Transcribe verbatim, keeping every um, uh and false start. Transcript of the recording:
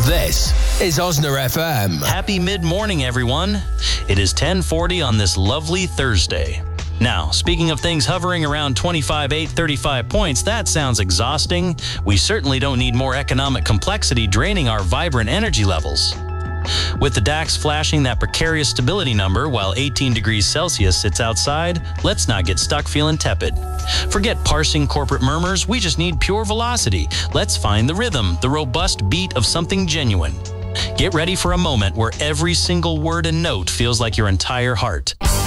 This is Osner F M. Happy mid-morning, everyone. It is ten forty on this lovely Thursday. Now, speaking of things hovering around twenty-five, eight, thirty-five points, that sounds exhausting. We certainly don't need more economic complexity draining our vibrant energy levels. With the DAX flashing that precarious stability number while eighteen degrees Celsius sits outside, let's not get stuck feeling tepid. Forget parsing corporate murmurs, we just need pure velocity. Let's find the rhythm, the robust beat of something genuine. Get ready for a moment where every single word and note feels like your entire heart.